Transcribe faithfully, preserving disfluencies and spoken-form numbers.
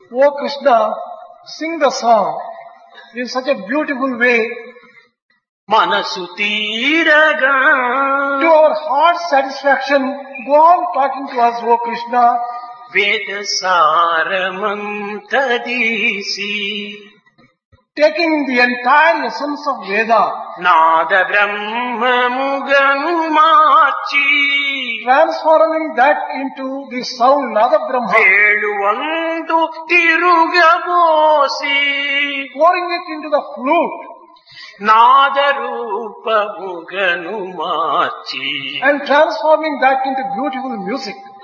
O Krishna, sing the song in such a beautiful way మనసు తీరగా to our heart's satisfaction. Go on talking to us, O Krishna. వేద సారమంతదీసి Taking the entire essence of Veda, Nada బ్రహ్మముగను March transforming that into the sound Nada Brahma, వేళువందు తిరుగబోసి pouring it into the flute Nada రూపముగను March and transforming that into beautiful music.